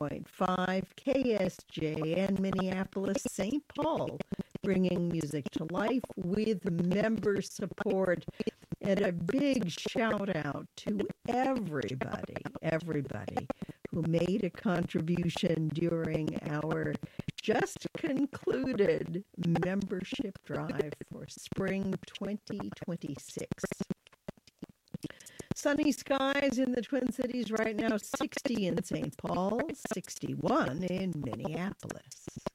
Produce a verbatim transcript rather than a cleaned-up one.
point five K S J and Minneapolis Saint Paul, bringing music to life with member support. And a big shout out to everybody, everybody who made a contribution during our just concluded membership drive for spring twenty twenty-six. Sunny skies in the Twin Cities right now, sixty in Saint Paul, sixty-one in Minneapolis.